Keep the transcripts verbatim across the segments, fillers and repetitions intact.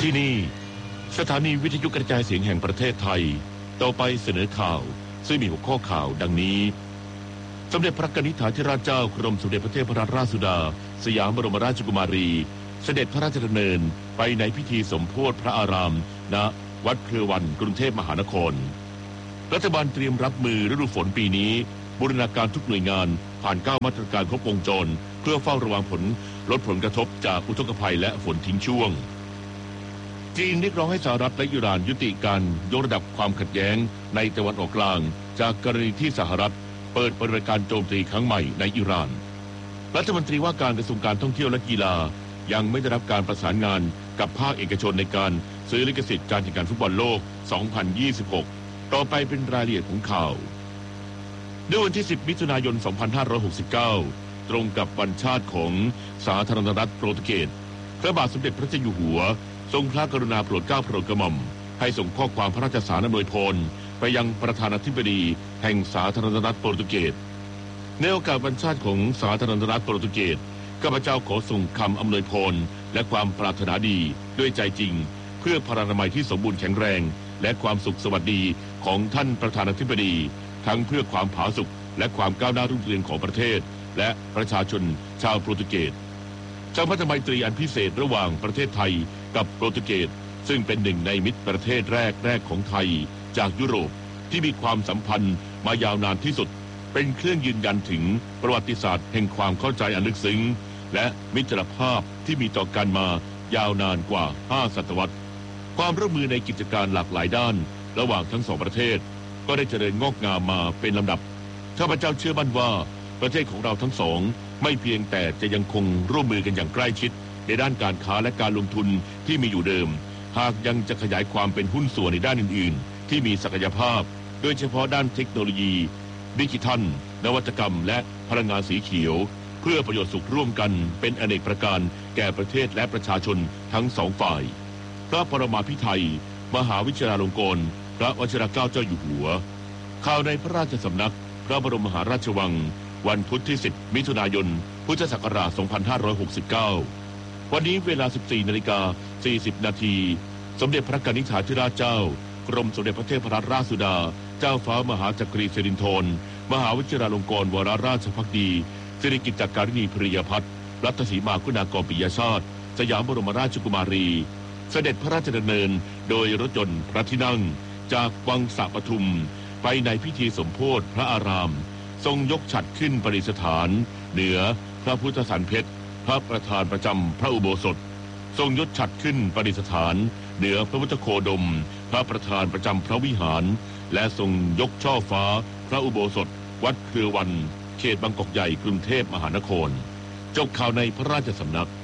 ที่นี่สถานีวิทยุกระจายเสียงแห่งประเทศไทยต่อไปเสนอข่าวซึ่งมีหัวข้อข่าวดังนี้สมเด็จพระกนิษฐาธิราชเจ้ากรมสมเด็จพระเทพรัตนราชสุดาสยามบรมราชกุมารีเสด็จพระราชดำเนินไปในพิธีสมโภชพระอารามณวัดเครือวันกรุงเทพมหานครรัฐบาลเตรียมรับมือฤดูฝนปีนี้บูรณาการทุกหน่วยงานผ่านเก้ามาตรการครบวงจรเพื่อเฝ้าระวังผลลดผลกระทบจากอุทกภัยและฝนทิ้งช่วงจีนเรียกร้องให้สหรัฐและอิหร่านยุติการยกระดับความขัดแย้งในตะวันออกกลางจากกรณีที่สหรัฐเปิดปฏิบัติการโจมตีครั้งใหม่ในอิหร่านรัฐมนตรีว่าการกระทรวงการท่องเที่ยวและกีฬายังไม่ได้รับการประสานงานกับภาคเอกชนในการซื้อลิขสิทธิ์การแข่งขันฟุตบอลโลก สองพันยี่สิบหก ต่อไปเป็นรายละเอียดของข่าวในวันที่ สิบ มิถุนายน สองพันห้าร้อยหกสิบเก้า ตรงกับวันชาติของสาธารณรัฐโปรตุเกสพระบาทสมเด็จพระเจ้าอยู่หัวทรงพระกรุณาโปรดเกล้าโปรดกระหม่อมให้ส่งข้อความพระราชสารอำนวยพรไปยังประธานาธิบดีแห่งสาธารณรัฐโปรตุเกสในโอกาสวันชาติของสาธารณรัฐโปรตุเกสข้าพเจ้าขอส่งคำอำนวยพรและความปรารถนาดีด้วยใจจริงเพื่อพลานามัยที่สมบูรณ์แข็งแรงและความสุขสวัสดีของท่านประธานาธิบดีทั้งเพื่อความผาสุกและความก้าวหน้ารุ่งเรืองของประเทศและประชาชนชาวโปรตุเกสสัมพันธไมตรีอันพิเศษระหว่างประเทศไทยกับโปรตุเกสซึ่งเป็นหนึ่งในมิตรประเทศแรกแรกของไทยจากยุโรปที่มีความสัมพันธ์มายาวนานที่สุดเป็นเครื่องยืนยันถึงประวัติศาสตร์แห่งความเข้าใจอันลึกซึ้งและมิตรภาพที่มีต่อกันมายาวนานกว่าห้าศตวรรษความร่วมมือในกิจการหลากหลายด้านระหว่างทั้งสองประเทศก็ได้เจริญงอกงามมาเป็นลำดับข้าพเจ้าเชื่อมั่นว่าประเทศของเราทั้งสองไม่เพียงแต่จะยังคงร่วมมือกันอย่างใกล้ชิดในด้านการค้าและการลงทุนที่มีอยู่เดิมหากยังจะขยายความเป็นหุ้นส่วนในด้านอื่นๆที่มีศักยภาพโดยเฉพาะด้านเทคโนโลยีดิจิทัลนวัตกรรมและพลังงานสีเขียวเพื่อประโยชน์สุขร่วมกันเป็นอเนกประการแก่ประเทศและประชาชนทั้งสองฝ่ายพระปรมาภิไธยมหาวิทยาลงกรณพระวชิรเกล้าเจ้าอยู่หัวข่าวในพระราชสำนักพระบรมมหาราชวังวันพุธที่ สิบ มิถุนายน พุทธศักราช สองพันห้าร้อยหกสิบเก้า วันนี้เวลา สิบสี่นาฬิกาสี่สิบนาทีสมเด็จพระกนิษฐาธิราชเจ้ากรมสมเด็จพระเทพรัตนราชสุดาเจ้าฟ้ามหาจักรีสิรินธรมหาวิทยาลงกรณวโรราชภักดีสิริกิติ์การิณีภริยพัฒน์รัตนสีมาคุณากรปิยชาติสยามบรมราชกุมารีเสด็จพระราชดำเนินโดยรถยนต์พระที่นั่งจากวังสะปทุมไปในพิธีสมโภชพระอารามทรงยกฉัตรขึ้นประดิษฐานเหนือพระพุทธสันเพชรพระประธานประจำพระอุโบสถทรงยกฉัตรขึ้นประดิษฐานเหนือพระพุทธโคดมพระประธานประจำพระวิหารและทรงยกช่อฟ้าพระอุโบสถวัดเครือวันเขตบางกอกใหญ่กรุงเทพมหานครจบข่าวในพระราชสำนัก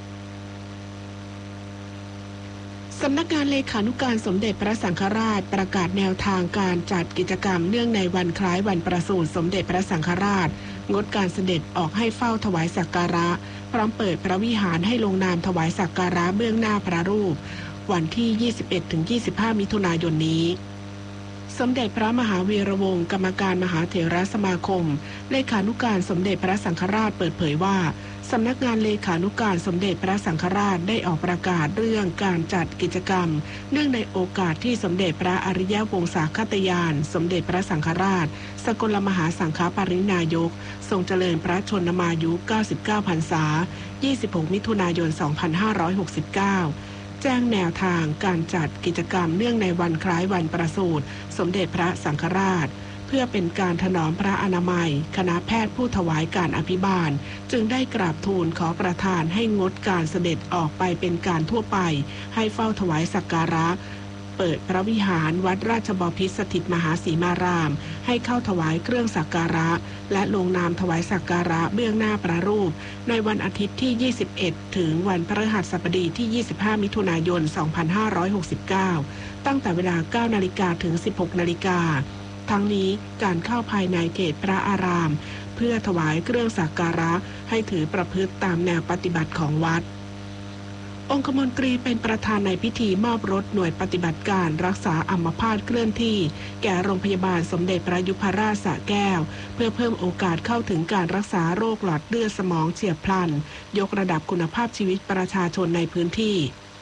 สำนักงานเลขานุการสมเด็จพระสังฆราชประกาศแนวทางการจัดกิจกรรมเนื่องในวันคล้ายวันประสูติสมเด็จพระสังฆราชงดการเสด็จออกให้เฝ้าถวายสักการะพร้อมเปิดพระวิหารให้ลงนามถวายสักการะเบื้องหน้าพระรูปวันที่ ยี่สิบเอ็ดถึงยี่สิบห้า มิถุนายนนี้สมเด็จพระมหาวีระวงศ์กรรมการมหาเถรสมาคมเลขานุการสมเด็จพระสังฆราชเปิดเผยว่าสำนักงานเลขานุการสมเด็จพระสังฆราชได้ออกประกาศเรื่องการจัดกิจกรรมเนื่องในโอกาสที่สมเด็จพระอริยวงศาคตญาณสมเด็จพระสังฆราชสกลมหาสังฆปรินายกทรงเจริญพระชนมายุเก้าสิบเก้าพรรษายี่สิบหกมิถุนายนสองพันห้าร้อยหกสิบเก้าแจ้งแนวทางการจัดกิจกรรมเนื่องในวันคล้ายวันประสูติสมเด็จพระสังฆราชเพื่อเป็นการถนอมพระอนามัยคณะแพทย์ผู้ถวายการอภิบาลจึงได้กราบทูลขอประทานให้งดการเสด็จออกไปเป็นการทั่วไปให้เฝ้าถวายสักการะเปิดพระวิหารวัดราชบพิตรสถิตมหาสีมารามให้เข้าถวายเครื่องสักการะและลงนามถวายสักการะเบื้องหน้าพระรูปในวันอาทิตย์ที่ยี่สิบเอ็ดถึงวันพฤหัสบดีที่ยี่สิบห้ามิถุนายนสองพันห้าร้อยหกสิบเก้าตั้งแต่เวลา เก้านาฬิกา ถึง สิบหกนาฬิกาทั้งนี้การเข้าภายในเขตพระอารามเพื่อถวายเครื่องสักการะให้ถือประพฤติตามแนวปฏิบัติของวัดองคมนตรีเป็นประธานในพิธีมอบรถหน่วยปฏิบัติการรักษาอัมพาตเคลื่อนที่แก่โรงพยาบาลสมเด็จพระยุพราชสระแก้วเพื่อเพิ่มโอกาสเข้าถึงการรักษาโรคหลอดเลือดสมองเฉียบพลันยกระดับคุณภาพชีวิตประชาชนในพื้นที่ ส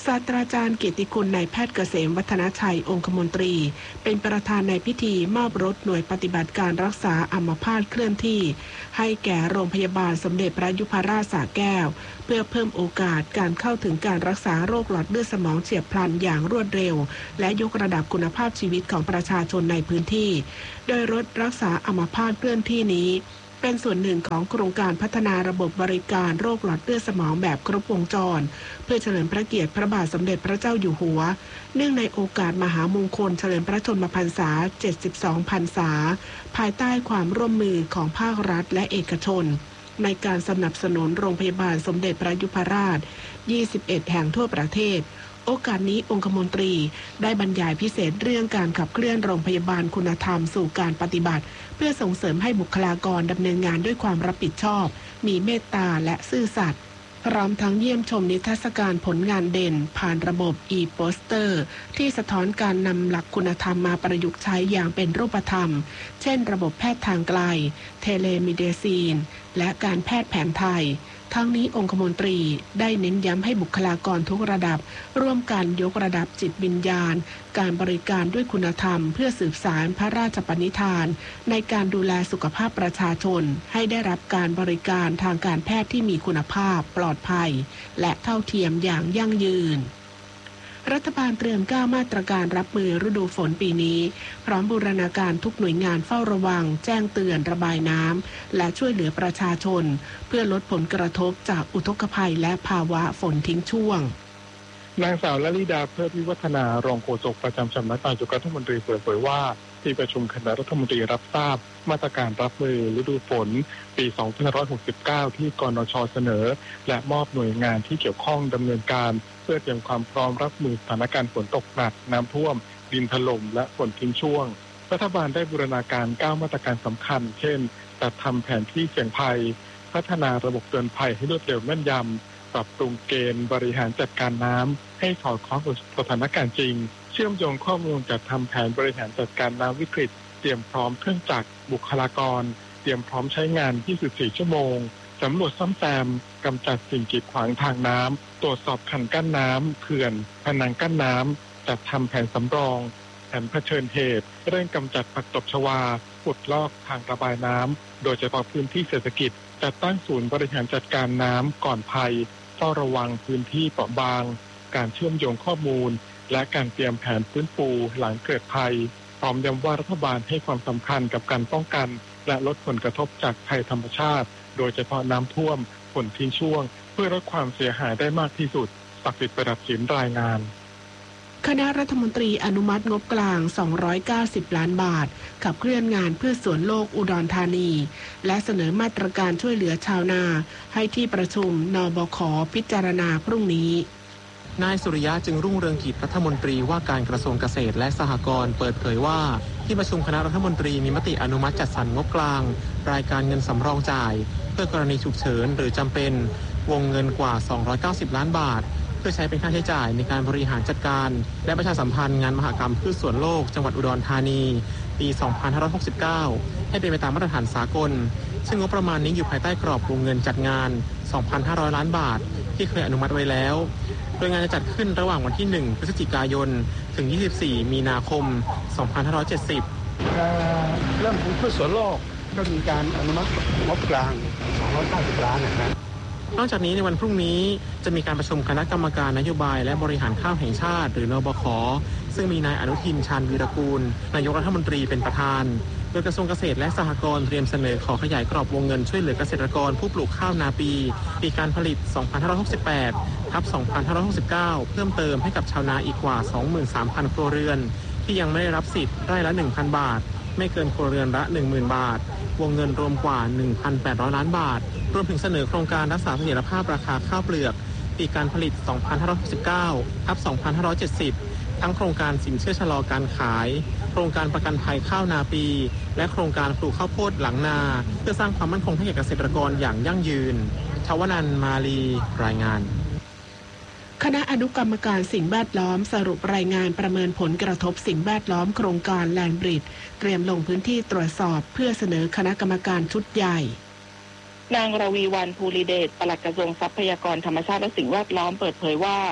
ศาสตราจารย์เกียรติคุณนายแพทย์เกษมวัฒนชัยองคมนตรีเป็นประธานในพิธีมอบรถหน่วยปฏิบัติการรักษาอัมพาตเคลื่อนที่ให้แก่โรงพยาบาลสมเด็จพระยุพราชสระแก้วเพื่อเพิ่มโอกาสการเข้าถึงการรักษาโรคหลอดเลือดสมองเฉียบพลันอย่างรวดเร็วและยกระดับคุณภาพชีวิตของประชาชนในพื้นที่โดยรถรักษาอัมพาตเคลื่อนที่นี้เป็นส่วนหนึ่งของโครงการพัฒนาระบบบริการโรคหลอดเลือดสมองแบบครบวงจรเพื่อเฉลิมพระเกียรติพระบาทสมเด็จพระเจ้าอยู่หัวเนื่องในโอกาสมหามงคลเฉลิมพระชนมพรรษาเจ็ดสิบสองพรรษาภายใต้ความร่วมมือของภาครัฐและเอกชนในการสนับสนุนโรงพยาบาลสมเด็จพระยุพราชยี่สิบเอ็ดแห่งทั่วประเทศโอกาสนี้องคมนตรีได้บรรยายพิเศษเรื่องการขับเคลื่อนโรงพยาบาลคุณธรรมสู่การปฏิบัติเพื่อส่งเสริมให้บุคลากรดำเนินงานด้วยความรับผิดชอบมีเมตตาและซื่อสัตย์พร้อมทั้งเยี่ยมชมนิทรรศการผลงานเด่นผ่านระบบ e-poster ที่สะท้อนการนำหลักคุณธรรมมาประยุกต์ใช้อย่างเป็นรูปธรรมเช่นระบบแพทย์ทางไกลเทเลมิเดซีนและการแพทย์แผนไทยทั้งนี้องคมนตรีได้เน้นย้ำให้บุคลากรทุกระดับร่วมกันยกระดับจิตวิญญาณการบริการด้วยคุณธรรมเพื่อสืบสานพระราชปณิธานในการดูแลสุขภาพประชาชนให้ได้รับการบริการทางการแพทย์ที่มีคุณภาพปลอดภัยและเท่าเทียมอย่างยั่งยืนรัฐบาลเตรียมก้าวมาตรการรับมือฤดูฝนปีนี้พร้อมบูรณาการทุกหน่วยงานเฝ้าระวังแจ้งเตือนระบายน้ำและช่วยเหลือประชาชนเพื่อลดผลกระทบจากอุทกภัยและภาวะฝนทิ้งช่วงนางสาวลลิดาเพิ่มวิวัฒนารองโฆษกประจำสำนักนายกรัฐมนตรีเปิดเผยว่าที่ประชุมคณะรัฐมนตรีรับทราบมาตรการรับมือฤดูฝนปีสองพันห้าร้อยหกสิบเก้าที่กนช.เสนอและมอบหน่วยงานที่เกี่ยวข้องดำเนินการเพื่อเตรียมความพร้อมรับมือสถานการณ์ฝนตกหนักน้ำท่วมดินถล่มและฝนทิ้งช่วงรัฐบาลได้บูรณาการเก้ามาตรการสำคัญเช่นจัดทำแผนที่เสี่ยงภัยพัฒนาระบบเตือนภัยให้รวดเร็วแม่นยำปรับปรุงเกณฑ์บริหารจัดการน้ำให้สอดคล้องกับสถานการณ์จริงเชื่อมโยงข้อมูลจัดทำแผนบริหารจัดการน้ำวิกฤตเตรียมพร้อมเครื่องจักรบุคลากรเตรียมพร้อมใช้งานยี่สิบสี่ชั่วโมงสำรวจซ่อมแซมกำจัดสิ่งกีดขวางทางน้ำตรวจสอบคันกั้นน้ำเขื่อนผนังกั้นน้ำจัดทำแผนสำรองแผนเผชิญเหตุเร่งกำจัดผักตบชวาขุดลอกทางระบายน้ำโดยเฉพาะพื้นที่เศรษฐกิจจัดตั้งศูนย์บริหารจัดการน้ำก่อนภัยเฝ้าระวังพื้นที่เปราะบางการเชื่อมโยงข้อมูลและการเตรียมแผนฟื้นฟูหลังเกิดภัยพร้อมย้ำว่ารัฐบาลให้ความสำคัญกับการป้องกันและลดผลกระทบจากภัยธรรมชาติโดยเฉพาะน้ำท่วมฝนทิ้งช่วงเพื่อลดความเสียหายได้มากที่สุดศักดิ์สิทธิ์ประดับศิลป์รายงานคณะรัฐมนตรีอนุมัติงบกลางสองร้อยเก้าสิบล้านบาทขับเคลื่อนงานพืชสวนโลกอุดรธานีและเสนอมาตรการช่วยเหลือชาวนาให้ที่ประชุมนบข.พิจารณาพรุ่งนี้นายสุริยะจึงรุ่งเรืองกิจรัฐมนตรีว่าการกระทรวงเกษตรและสหกรณ์เปิดเผยว่าที่ประชุมคณะรัฐมนตรีมีมติอนุมัติจัดสรรงบกลางรายการเงินสำรองจ่ายเพื่อกรณีฉุกเฉินหรือจำเป็นวงเงินกว่าสองร้อยเก้าสิบล้านบาทเพื่อใช้เป็นค่าใช้จ่ายในการบริหารจัดการและประชาสัมพันธ์งานมหกรรมพืชสวนโลกจังหวัดอุดรธานีปีสองพันห้าร้อยหกสิบเก้าให้เป็นไปตามมาตรฐานสากลซึ่งงบประมาณนี้อยู่ภายใต้กรอบวงเงินจัดงาน สองพันห้าร้อยล้านบาทที่เคยอนุมัติไว้แล้วโดยงานจะจัดขึ้นระหว่างวันที่หนึ่งพฤศจิกายนถึงยี่สิบสี่มีนาคมสองพันห้าร้อยเจ็ดสิบเอ่อเรื่องของพืชสวนโลกก็มีการอนุมัติงบกลางสองร้อยเก้าสิบล้านนะครับนอกจากนี้ในวันพรุ่งนี้จะมีการประชุมคณะกรรมการนโยบายและบริหารข้าวแห่งชาติหรือนบข.ซึ่งมีนายอนุทินชาญวีรกูลนายกรัฐมนตรีเป็นประธานโดยกระทรวงเกษตรและสหกรณ์เตรียมเสนอขอขยายกรอบวงเงินช่วยเหลือเกษตรกรผู้ปลูกข้าวนาปีปีการผลิต สองพันห้าร้อยหกสิบแปด ทับ สองพันห้าร้อยหกสิบเก้า เพิ่มเติมให้กับชาวนาอีกกว่า สองหมื่นสามพัน ครัวเรือนที่ยังไม่ได้รับสิทธิ์ไร่ละ หนึ่งพัน บาทไม่เกินครัวเรือนละ หนึ่งหมื่น บาทวงเงินรวมกว่า หนึ่งพันแปดร้อย ล้านบาทรวมถึงเสนอโครงการรักษาเสถียรภาพราคาข้าวเปลือกปีการผลิต สองพันห้าร้อยหกสิบเก้า ทับ สองพันห้าร้อยเจ็ดสิบ ทั้งโครงการสินเชื่อชะลอการขายโครงการประกันภัยข้าวนาปีและโครงการปลูกข้าวโพดหลังนาเพื่อสร้างความมั่นคงให้แก่เกษตรกรอย่างยั่งยืนชวนันท์มาลีรายงานคณะอนุกรรมการสิ่งแวดล้อมสรุปรายงานประเมินผลกระทบสิ่งแวดล้อมโครงการแลนด์บริดจ์เตรียมลงพื้นที่ตรวจสอบเพื่อเสนอคณะกรรมการชุดใหญ่นางรวีวรรณภูริเดชปลัดกระทรวงทรัพยากรธรรมชาติและสิ่งแวดล้อมเปิดเผยว่า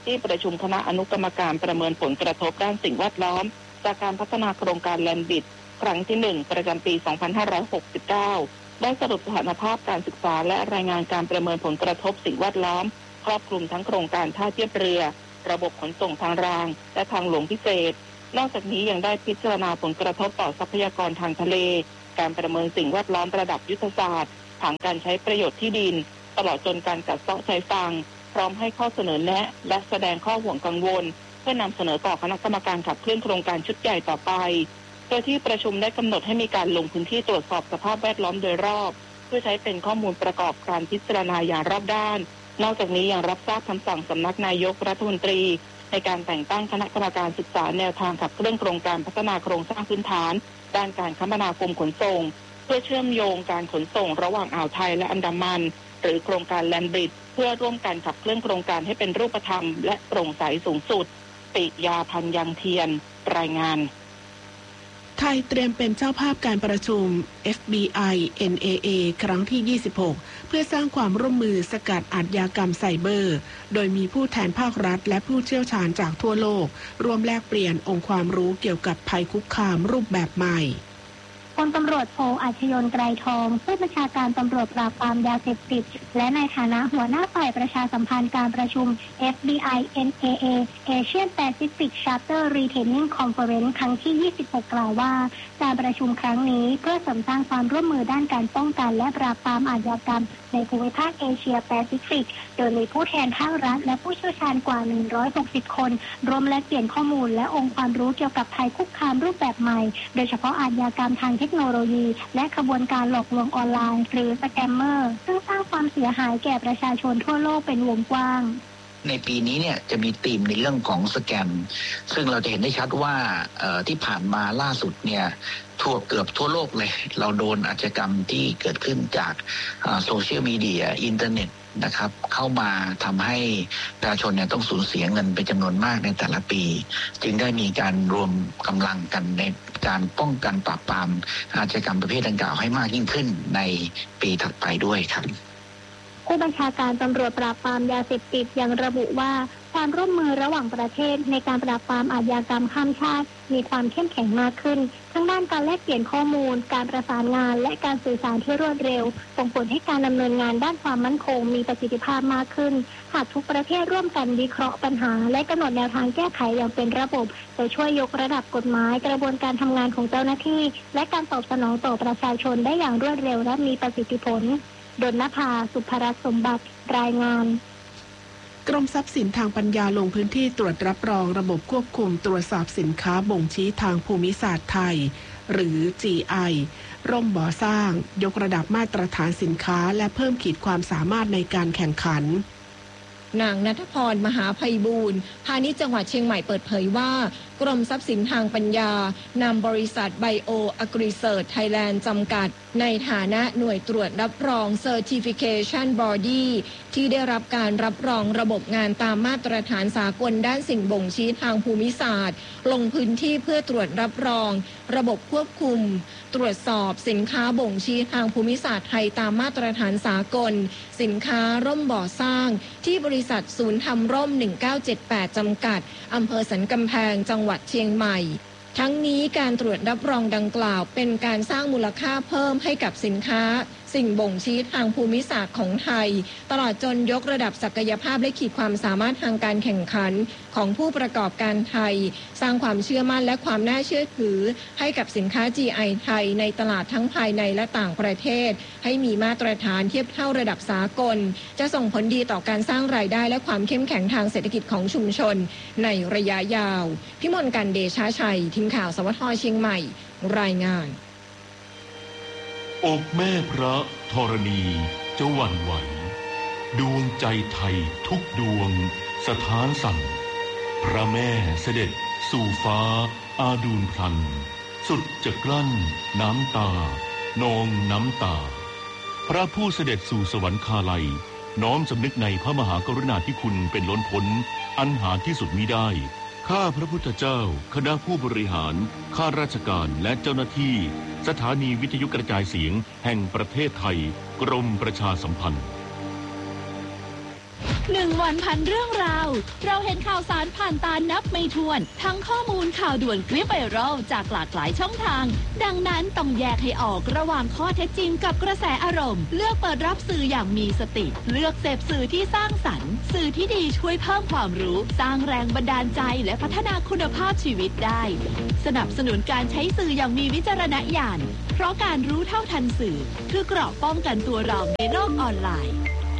ที่ประชุมคณะอนุกรรมการประเมินผลกระทบด้านสิ่งแวดล้อมจากการพัฒนาโครงการแลนด์บิดครั้งที่หนึ่งประจำปี สองพันห้าร้อยหกสิบเก้า ได้สรุปสถานภาพการศึกษาและรายงานการประเมินผลกระทบสิ่งแวดล้อมครอบคลุมทั้งโครงการท่าเทียบเรือระบบขนส่งทางรางและทางหลวงพิเศษนอกจากนี้ยังได้พิจารณาผลกระทบต่อทรัพยากรทางทะเลการประเมินสิ่งแวดล้อมระดับยุทธศาสตร์ผังการใช้ประโยชน์ที่ดินตลอดจนการกัดเซาะชายฝั่งพร้อมให้ข้อเสนอแนะและแสดงข้อห่วงกังวลเพื่อนำเสนอต่อคณะกรรมการขับเคลื่อนโครงการชุดใหญ่ต่อไปโดยที่ประชุมได้กำหนดให้มีการลงพื้นที่ตรวจสอบสภาพแวดล้อมโดยรอบเพื่อใช้เป็นข้อมูลประกอบการพิจารณาอย่างรอบด้านนอกจากนี้ยังรับทราบคำสั่งสำนักนายกรัฐมนตรีในการแต่งตั้งคณะกรรมการศึกษาแนวทางขับเคลื่อนโครงการพัฒนาโครงสร้างพื้นฐานด้านการคมนาคมขนส่งเพื่อเชื่อมโยงการขนส่งระหว่างอ่าวไทยและอันดามันหรือโครงการแลนด์บริดจ์เพื่อร่วมกันขับเคลื่อนโครงการให้เป็นรูปธรรมและโปร่งใสสูงสุดปิยาพันยังเทียนรายงานไทยเตรียมเป็นเจ้าภาพการประชุม เอฟ บี ไอ เอ็น เอ เอ ครั้งที่ ยี่สิบหก เพื่อสร้างความร่วมมือสกัดอาชญากรรมไซเบอร์โดยมีผู้แทนภาครัฐและผู้เชี่ยวชาญจากทั่วโลกร่วมแลกเปลี่ยนองค์ความรู้เกี่ยวกับภัยคุกคามรูปแบบใหม่พลตำรวจโทอาชญนไกรทองผู้บัญชาการตำรวจปราบปรามยาเสพติดและในฐานะหัวหน้าฝ่ายประชาสัมพันธ์การประชุม เอฟ บี ไอ เอ็น เอ เอ Asian Pacific Charter Retaining Conference ครั้งที่ ยี่สิบหก กล่าวว่าการประชุมครั้งนี้เพื่อเสริมสร้างความร่วมมือด้านการป้องกันและปราบปรามอาชญากรรมในภูมิภาคเอเชียแปซิฟิกโดยมีผู้แทนภาครัฐและผู้เชี่ยวชาญกว่า หนึ่งร้อยหกสิบ คนรวมแลกเปลี่ยนข้อมูลและองค์ความรู้เกี่ยวกับภัยคุกคามรูปแบบใหม่โดยเฉพาะอาชญากรรมทางเทคโนโลยีและขบวนการหลอกลวงออนไลน์หรือสแกมเมอร์ซึ่งสร้างความเสียหายแก่ประชาชนทั่วโลกเป็นวงกว้างในปีนี้เนี่ยจะมีธีมในเรื่องของสแกมซึ่งเราจะเห็นได้ชัดว่าที่ผ่านมาล่าสุดเนี่ยทั่วเกือบทั่วโลกเลยเราโดนอาชญากรรมที่เกิดขึ้นจากโซเชียลมีเดียอินเทอร์เน็ตนะครับเข้ามาทำให้ประชาชนเนี่ยต้องสูญเสียเงินเป็นจำนวนมากในแต่ละปีจึงได้มีการรวมกำลังกันในการป้องกันปราบปรามอาชญากรรมประเภทดังกล่าวให้มากยิ่งขึ้นในปีถัดไปด้วยครับผู้บัญชาการตำรวจปราบปรามยาเสพติดยังระบุว่าความร่วมมือระหว่างประเทศในการปราบปรามอาชญากรรมข้ามชาติมีความเข้มแข็งมากขึ้นทั้งด้านการแลกเปลี่ยนข้อมูลการประสานงานและการสื่อสารที่รวดเร็วส่งผลให้การดำเนินงานด้านความมั่นคงมีประสิทธิภาพมากขึ้นหากทุกประเทศร่วมกันวิเคราะห์ปัญหาและกำหนดแนวทางแก้ไขอย่างเป็นระบบจะช่วยยกระดับกฎหมายกระบวนการทำงานของเจ้าหน้าที่และการตอบสนองต่อประชาชนได้อย่างรวดเร็วและมีประสิทธิผลดลนภาสุภรัตน์สมบัติรายงานกรมทรัพย์สินทางปัญญาลงพื้นที่ตรวจรับรองระบบควบคุมตรวจสอบสินค้าบ่งชี้ทางภูมิศาสตร์ไทยหรือ จี ไอ ร่มบ่อสร้างยกระดับมาตรฐานสินค้าและเพิ่มขีดความสามารถในการแข่งขันนางณัฐพรมหาไพบูลย์พาณิชย์จังหวัดเชียงใหม่เปิดเผยว่ากรมทรัพย์สินทางปัญญานำบริษัทไบโออะกริเซิร์ชไทยแลนด์จำกัดในฐานะหน่วยตรวจรับรอง Certification Body ที่ได้รับการรับรองระบบงานตามมาตรฐานสากลด้านสิ่งบ่งชี้ทางภูมิศาสตร์ลงพื้นที่เพื่อตรวจรับรองระบบควบคุมตรวจสอบสินค้าบ่งชี้ทางภูมิศาสตร์ไทยตามมาตรฐานสากลสินค้าร่มบ่อสร้างที่บริษัทศูนย์ทำร่มหนึ่งเก้าเจ็ดแปดจำกัดอำเภอสันกำแพงจังหวัดเชียงใหม่ทั้งนี้การตรวจรับรองดังกล่าวเป็นการสร้างมูลค่าเพิ่มให้กับสินค้าสิ่งบ่งชี้ทางภูมิศาสตร์ของไทยตลอดจนยกระดับศักยภาพและขีดความสามารถทางการแข่งขันของผู้ประกอบการไทยสร้างความเชื่อมั่นและความน่าเชื่อถือให้กับสินค้า จี ไอ ไทยในตลาดทั้งภายในและต่างประเทศให้มีมาตรฐานเทียบเท่าระดับสากลจะส่งผลดีต่อการสร้างรายได้และความเข้มแข็งทางเศรษฐกิจของชุมชนในระยะยาวพิมลกันเดชาชัยทีมข่าวสวทเชียงใหม่รายงานอกแม่พระธรณีจะหวั่นไหวดวงใจไทยทุกดวงสถานสั่นพระแม่เสด็จสู่ฟ้าอาดูลพลันสุดจะกลั้นน้ำตานองน้ำตาพระผู้เสด็จสู่สวรรคาลัยน้อมสำนึกในพระมหากรุณาธิคุณเป็นล้นพ้นอันหาที่สุดมิได้ข้าพระพุทธเจ้าคณะผู้บริหารข้าราชการและเจ้าหน้าที่สถานีวิทยุกระจายเสียงแห่งประเทศไทยกรมประชาสัมพันธ์หนึ่งวันพันเรื่องราวเราเห็นข่าวสารผ่านตานับไม่ถ้วนทั้งข้อมูลข่าวด่วนคลิปไวรัลจากหลากหลายช่องทางดังนั้นต้องแยกให้ออกระหว่างข้อเท็จจริงกับกระแสอารมณ์เลือกเปิดรับสื่ออย่างมีสติเลือกเสพสื่อที่สร้างสรรค์สื่อที่ดีช่วยเพิ่มความรู้สร้างแรงบันดาลใจและพัฒนาคุณภาพชีวิตได้สนับสนุนการใช้สื่ออย่างมีวิจารณญาณเพราะการรู้เท่าทันสื่อคือเกราะป้องกันตัวเราในโลกออนไลน์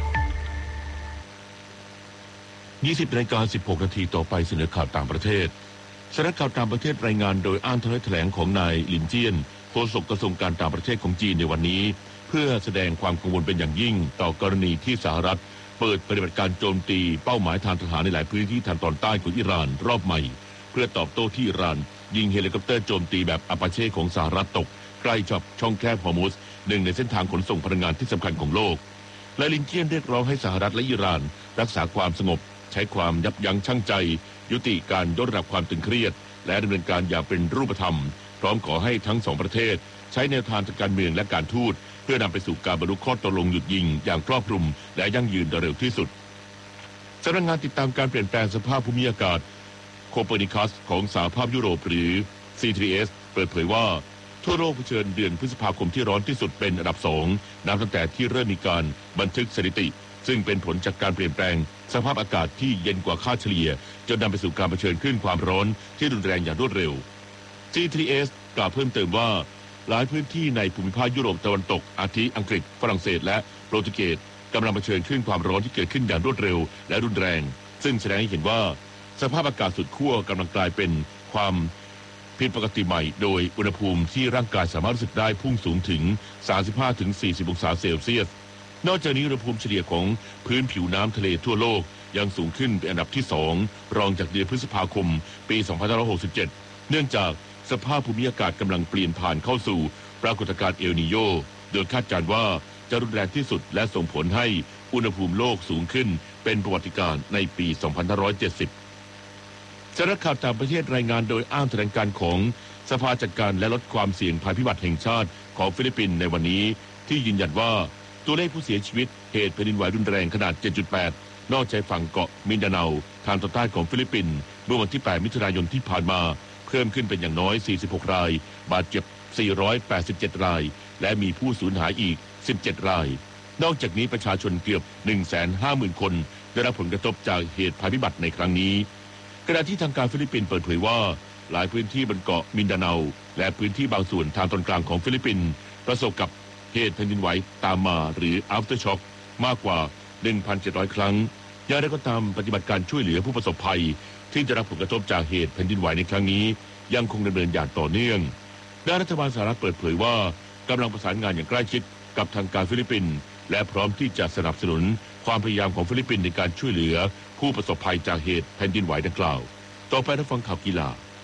ยี่สิบนาฬิกาสิบหกนาทีต่อไปเสนอข่าวต่างประเทศสำนักข่าวต่างประเทศรายงานโดยอ้างถ้อยแถลงของนายหลินเจี้ยนโฆษกกระทรวงการต่างประเทศของจีนในวันนี้เพื่อแสดงความกังวลเป็นอย่างยิ่งต่อกรณีที่สหรัฐเปิดปฏิบัติการโจมตีเป้าหมายทางทหารในหลายพื้นที่ทางตอนใต้ของอิหร่านรอบใหม่เพื่อตอบโต้ที่อิหร่านยิงเฮลิคอปเตอร์โจมตีแบบอาปาเช่ของสหรัฐตกใกล้กับช่องแคบฮอร์มุซหนึ่งในเส้นทางขนส่งพลังงานที่สำคัญของโลกและลินเจี้ยนเรียกร้องให้สหรัฐและอิหร่านรักษาความสงบใช้ความยับยั้งชั่งใจยุติการยกระดับความตึงเครียดและดำเนินการอย่างเป็นรูปธรรมพร้อมขอให้ทั้งสองประเทศใช้แนวทางทางการเมืองและการทูตเพื่อนำไปสู่การบรรลุข้อตกลงหยุดยิงอย่างครอบคลุมและยั่งยืนโดยเร็วที่สุดสำนักงานติดตามการเปลี่ยนแปลงสภาพภูมิอากาศโคเปอร์นิคัสของสหภาพยุโรปหรือ ซี ที เอส เปิดเผยว่าทั่วโลกเผชิญเดือนพฤษภาคมที่ร้อนที่สุดเป็นอันดับสองนับตั้งแต่ที่เริ่มมีการบันทึกสถิติซึ่งเป็นผลจากการเปลี่ยนแปลงสภาพอากาศที่เย็นกว่าค่าเฉลี่ยจนนำไปสู่การเผชิญคลื่นความร้อนที่รุนแรงอย่างรวดเร็ว ซี ที เอส กล่าวเพิ่มเติมว่าหลายพื้นที่ในภูมิภาคยุโรปตะวันตกอาทิอังกฤษฝรั่งเศสและโปรตุเกสกำลังเผชิญคลื่นความร้อนที่เกิดขึ้นอย่างรวดเร็วและรุนแรงซึ่งแสดงให้เห็นว่าสภาพอากาศสุดขั้วกำลังกลายเป็นความผิดปกติใหม่โดยอุณหภูมิที่ร่างกายสามารถรู้สึกได้พุ่งสูงถึง สามสิบห้าถึงสี่สิบ องศาเซลเซียสนอกจากนี้อุณหภูมิเฉลี่ยของพื้นผิวน้ำทะเลทั่วโลกยังสูงขึ้นเป็นอันดับที่สองรองจากเดือนพฤษภาคมปีสองพันห้าร้อยหกสิบเจ็ดเนื่องจากสภาพภูมิอากาศกำลังเปลี่ยนผ่านเข้าสู่ปรากฏการณ์เอลนีโญโดยคาดการณ์ว่าจะรุนแรงที่สุดและส่งผลให้อุณหภูมิโลกสูงขึ้นเป็นประวัติการณ์ในปีสองพันห้าร้อยเจ็ดสิบสำนักข่าวต่างประเทศรายงานโดยอ้างแถลงการของสภาจัดการและลดความเสี่ยงภัยพิบัติแห่งชาติของฟิลิปปินส์ในวันนี้ที่ยืนยันว่าตัวเลขผู้เสียชีวิตเหตุแผ่นดินไหวรุนแรงขนาด เจ็ดจุดแปด นอกชายฝั่งเกาะมินดาเนาทางตอนใต้ของฟิลิปปินส์เมื่อวันที่แปดมิถุนายนที่ผ่านมาเพิ่มขึ้นเป็นอย่างน้อยสี่สิบหกรายบาดเจ็บสี่ร้อยแปดสิบเจ็ดรายและมีผู้สูญหายอีกสิบเจ็ดรายนอกจากนี้ประชาชนเกือบ หนึ่งแสนห้าหมื่น คนได้รับผลกระทบจากเหตุภัยพิบัติในครั้งนี้ขณะที่ทางการฟิลิปปินส์เปิดเผยว่าหลายพื้นที่บนเกาะมินดาเนาและพื้นที่บางส่วนทางตอนกลางของฟิลิปปินส์ประสบกับเหตุแผ่นดินไหวตามมาหรือ aftershock มากกว่า หนึ่งพันเจ็ดร้อย ครั้งอย่างไรก็ตามปฏิบัติการช่วยเหลือผู้ประสบภัยที่จะรับผลกระทบจากเหตุแผ่นดินไหวในครั้งนี้ยังคงดำเนินอย่างต่อเนื่องด้านรัฐบาลสหรัฐเปิดเผยว่ากำลังประสานงานอย่างใกล้ชิดกับทางการฟิลิปปินส์และพร้อมที่จะสนับสนุนความพยายามของฟิลิปปินส์ในการช่วยเหลือผู้ประสบภัยจากเหตุแผ่นดินไหวดังกล่าวต่อไปรับฟังข่าวกีฬ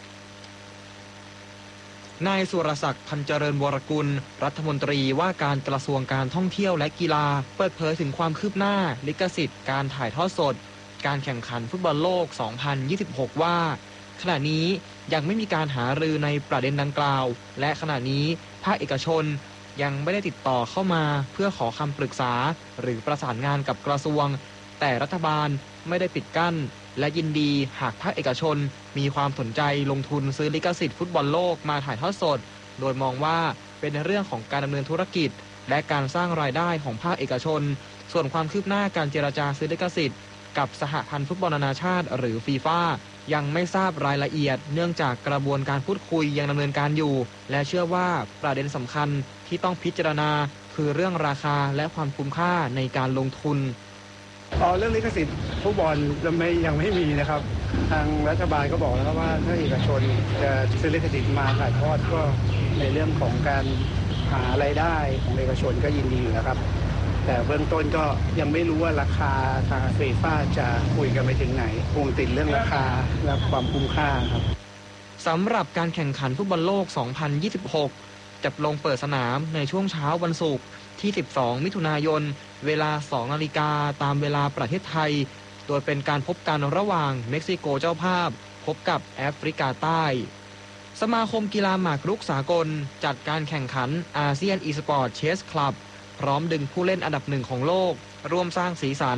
านายสุรศักดิ์พันเจริญวรกุลรัฐมนตรีว่าการกระทรวงการท่องเที่ยวและกีฬาเปิดเผยถึงความคืบหน้าลิขสิทธิ์การถ่ายทอดสดการแข่งขันฟุตบอลโลก สองพันยี่สิบหก ว่าขณะนี้ยังไม่มีการหารือในประเด็นดังกล่าวและขณะนี้ภาคเอกชนยังไม่ได้ติดต่อเข้ามาเพื่อขอคำปรึกษาหรือประสานงานกับกระทรวงแต่รัฐบาลไม่ได้ปิดกั้นและยินดีหากภาคเอกชนมีความสนใจลงทุนซื้อลิขสิทธิ์ฟุตบอลโลกมาถ่ายทอดสดโดยมองว่าเป็นเรื่องของการดำเนินธุรกิจและการสร้างรายได้ของภาคเอกชนส่วนความคืบหน้าการเจรจาซื้อลิขสิทธิ์กับสหพันธ์ฟุตบอลนานาชาติหรือฟีฟ่ายังไม่ทราบรายละเอียดเนื่องจากกระบวนการพูดคุยยังดำเนินการอยู่และเชื่อว่าประเด็นสำคัญที่ต้องพิจารณาคือเรื่องราคาและความคุ้มค่าในการลงทุนอ๋อเรื่องลิขสิทธิ์ฟุตบอลยังไม่ยังไม่มีนะครับทางรัฐบาลก็บอกแล้วว่าถ้าเอกชนจะซื้อลิขสิทธิ์มาถ่ายทอดก็ในเรื่องของการหารายได้ของเอกชนก็ยินดีอยู่แล้วครับแต่เบื้องต้นก็ยังไม่รู้ว่าราคาทางฟีฟ่าจะคุยกันไปถึงไหนคงติดเรื่องราคาและความคุ้มค่าครับสำหรับการแข่งขันฟุตบอลโลก สองพันยี่สิบหก จะลงเปิดสนามในช่วงเช้าวันศุกร์ที่สิบสองมิถุนายนเวลา สองนาฬิกาตามเวลาประเทศไทยโดยเป็นการพบกันระหว่างเม็กซิโกเจ้าภาพพบกับแอฟริกาใต้สมาคมกีฬาหมากรุกสากลจัดการแข่งขันอาเซียนอีสปอร์ตเชสคลับพร้อมดึงผู้เล่นอันดับหนึ่งของโลกร่วมสร้างสีสัน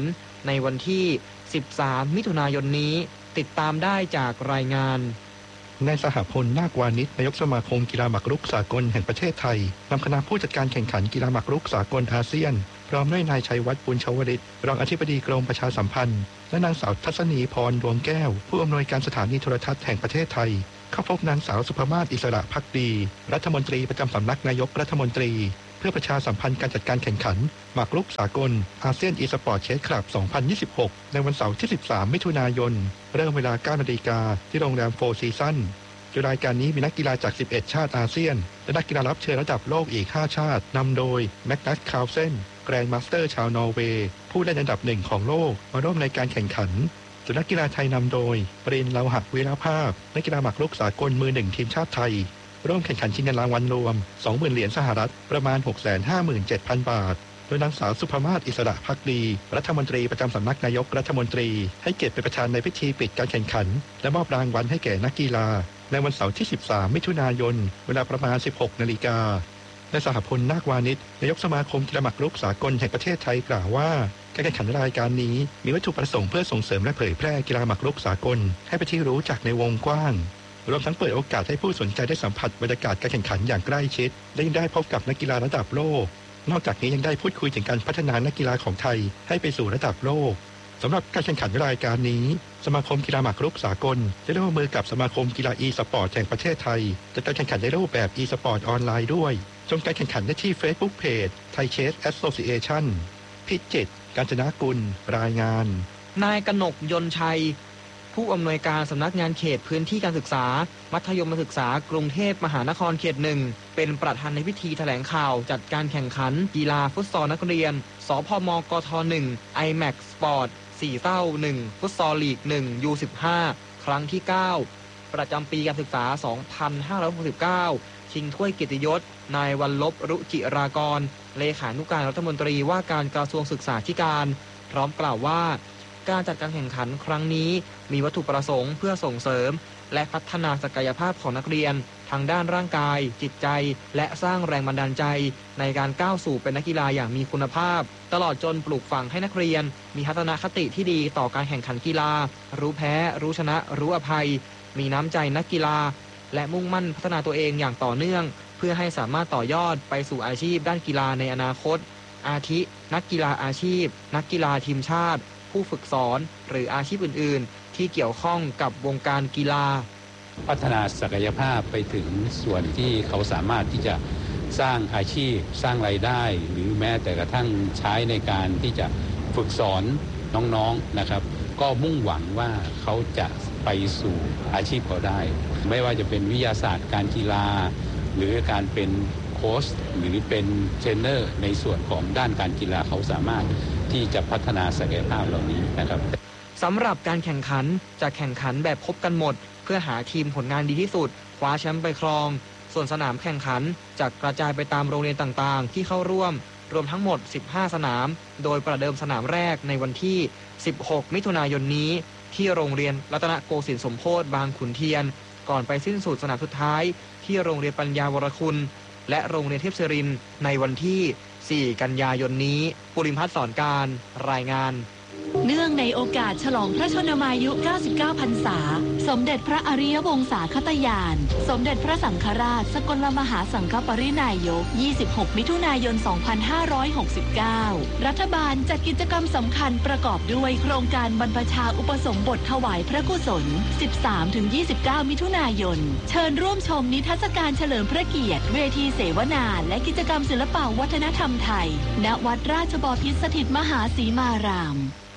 ในวันที่สิบสามมิถุนายนนี้ติดตามได้จากรายงานนายสหพล นาควานิชนายกสมาคมกีฬาหมากรุกสากลแห่งประเทศไทยนำคณะผู้จัดการแข่งขันกีฬาหมากรุกสากลอาเซียนพร้อมด้วยนายชัยวัฒน์ปุญชวริตรองอธิบดีกรมประชาสัมพันธ์และนางสาวทัศนีพรดวงแก้วผู้อำนวยการสถานีโทรทัศน์แห่งประเทศไทยเข้าพบนางสาวสุภมาศอิสระภักดีรัฐมนตรีประจำสำนักนายกรัฐมนตรีเพื่อประชาสัมพันธ์การจัดการแข่งขันหมากรุกสากลอาเซียนอีสปอร์ตเชสคลับ สองพันยี่สิบหก ในวันเสาร์ที่ สิบสาม มิถุนายนเริ่มเวลา เก้า นาฬิกาที่โรงแรมโฟร์ซีซั่นโดยรายการนี้มีนักกีฬาจาก สิบเอ็ด ชาติอาเซียนและนักกีฬารับเชิญระดับโลกอีก ห้า ชาตินำโดยแมกนัส คาร์ลเซนแกรนด์มาสเตอร์ชาวนอร์เวย์ผู้เล่นอันดับหนึ่งของโลกมาร่วมในการแข่งขันส่วนนักกีฬาไทยนำโดยปริน เลาหะวีรภาพนักกีฬาหมากรุกสากลมือหนึ่งทีมชาติไทยร่วมแข่งขันชิงเงินรางวัลรวม สองหมื่น เหรียญสหรัฐประมาณ หกแสนห้าหมื่นเจ็ดพัน บาทโดยนางสาวสุภมาศอิสระภักดีรัฐมนตรีประจำสำนักนายกรัฐมนตรีให้เกียรติเป็นประธานในพิธีปิดการแข่งขันและมอบรางวัลให้แก่นักกีฬาในวันเสาร์ที่ สิบสาม มิถุนายนเวลาประมาณ สิบหก นาฬิกานายสหพล นาควานิชนายกสมาคมกีฬาหมากรุกสากลแห่งประเทศไทยกล่าวว่าการแข่งขันรายการนี้มีวัตถุประสงค์เพื่อส่งเสริมและเผยแพร่กีฬาหมากรุกสากลให้เป็นที่รู้จักในวงกว้างรวมทั้งเปิดโอกาสให้ผู้สนใจได้สัมผัสบรรยากาศการแข่งขันอย่างใกล้ชิดและยังได้พบกับนักกีฬาระดับโลกนอกจากนี้ยังได้พูดคุยถึงการพัฒนานักกีฬาของไทยให้ไปสู่ระดับโลกสำหรับการแข่งขันรายการนี้สมาคมกีฬาหมากรุกสากลจะร่วมมือกับสมาคมกีฬา e-sport แห่งประเทศไทยจัดการแข่งขันในรูปแบบ e-sport ออนไลน์ด้วยชมการแข่งขันได้ที่ Facebook Page Thai Chess Association พิจิตร กาญจนกุลรายงานนายกนกยนต์ชัยผู้อำนวยการสำนักงานเขตพื้นที่การศึกษามัธยมศึกษากรุงเทพมหานครเขตหนึ่งเป็นประธานในพิธีแถลงข่าวจัดการแข่งขันกีฬาฟุตซอลนักเรียนสพมกทหนึ่ง ไอแม็กซ์ Sport สี่เศร้าหนึ่งฟุตซอลลีกหนึ่ง ยู สิบห้า ครั้งที่เก้าประจำปีการศึกษา สองพันห้าร้อยหกสิบเก้า ชิงถ้วยเกียรติยศนายวัลลบรุจิรากรเลขานุการรัฐมนตรีว่าการกระทรวงศึกษาธิการพร้อมกล่าวว่าการจัดการแข่งขันครั้งนี้มีวัตถุประสงค์เพื่อส่งเสริมและพัฒนาศักยภาพของนักเรียนทางด้านร่างกายจิตใจและสร้างแรงบันดาลใจในการก้าวสู่เป็นนักกีฬาอย่างมีคุณภาพตลอดจนปลูกฝังให้นักเรียนมีทัศนคติที่ดีต่อการแข่งขันกีฬารู้แพ้รู้ชนะรู้อภัยมีน้ำใจนักกีฬาและมุ่งมั่นพัฒนาตัวเองอย่างต่อเนื่องเพื่อให้สามารถต่อยอดไปสู่อาชีพด้านกีฬาในอนาคตอาทินักกีฬาอาชีพนักกีฬาทีมชาติผู้ฝึกสอนหรืออาชีพอื่นๆที่เกี่ยวข้องกับวงการกีฬาพัฒนาศักยภาพไปถึงส่วนที่เขาสามารถที่จะสร้างอาชีพสร้างรายได้หรือแม้แต่กระทั่งใช้ในการที่จะฝึกสอนน้องๆนะครับก็มุ่งหวังว่าเขาจะไปสู่อาชีพเขาได้ไม่ว่าจะเป็นวิทยาศาสตร์การกีฬาหรือการเป็นโค้ชหรือเป็นเทรนเนอร์ในส่วนของด้านการกีฬาเขาสามารถที่จะพัฒนาศักยภาพเหล่านี้นะครับสำหรับการแข่งขันจะแข่งขันแบบพบกันหมดเพื่อหาทีมผลงานดีที่สุดคว้าแชมป์ไปครองส่วนสนามแข่งขันจะกระจายไปตามโรงเรียนต่างๆที่เข้าร่วมรวมทั้งหมดสิบห้าสนามโดยประเดิมสนามแรกในวันที่สิบหกมิถุนายนนี้ที่โรงเรียนรัตนโกสินทร์สมโพธิบางขุนเทียนก่อนไปสิ้นสุดสนามสุดท้ายที่โรงเรียนปัญญาวรคุณและโรงเรียนเทพศิรินทร์ในวันที่สี่กันยายนนี้ปุริมพัฒน์สอนการรายงานเนื่องในโอกาสฉลองพระชนมายุเก้าสิบเก้าพรรษาสมเด็จพระอริยวงศาคตญาณสมเด็จพระสังฆราชสกลมหาสังฆปรินายกยี่สิบหกมิถุนายนสองพันห้าร้อยหกสิบเก้ารัฐบาลจัดกิจกรรมสำคัญประกอบด้วยโครงการบรรพชาอุปสมบทถวายพระกุศล สิบสามถึงยี่สิบเก้า มิถุนายนเชิญร่วมชมนิทรรศการเฉลิมพระเกียรติเวทีเสวนาและกิจกรรมศิลปวัฒนธรรมไทยณวัดราชบพิตรสถิตมหาสีมาราม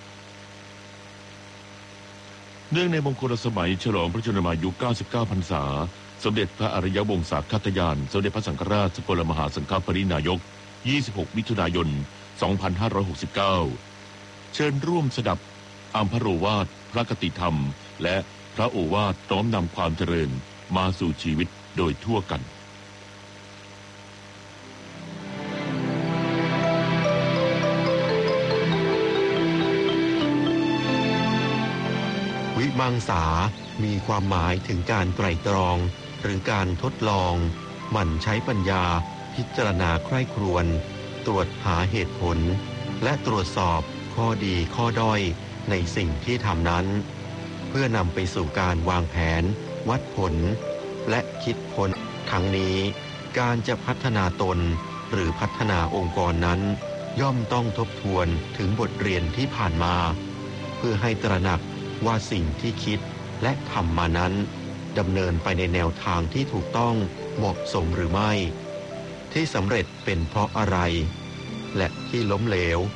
เนื่องในมงคลสมัยฉลองพระชนมายุเก้าสิบเก้าพรรษาสมเด็จพระอริยวงศาคตญาณสมเด็จพระสังฆราชสกลมหาสังฆปรินายกยี่สิบหกมิถุนายนสองพันห้าร้อยหกสิบเก้าเชิญร่วมสดับอัมพโรวาทพระคติธรรมและพระโอวาทน้อมนำความเจริญมาสู่ชีวิตโดยทั่วกันวิมังสามีความหมายถึงการไตร่ตรองหรือการทดลองหมั่นใช้ปัญญาพิจารณาใคร่ครวญตรวจหาเหตุผลและตรวจสอบข้อดีข้อด้อยในสิ่งที่ทำนั้น เพื่อนำไปสู่การวางแผน วัดผล และคิดผลทั้งนี้การจะพัฒนาตนหรือพัฒนาองค์กรนั้นย่อมต้องทบทวนถึงบทเรียนที่ผ่านมา เพื่อให้ตระหนักว่าสิ่งที่คิดและทำมานั้นดำเนินไปในแนวทางที่ถูกต้องเหมาะสมหรือไม่ที่สำเร็จเป็นเพราะอะไรและที่ล้มเหลว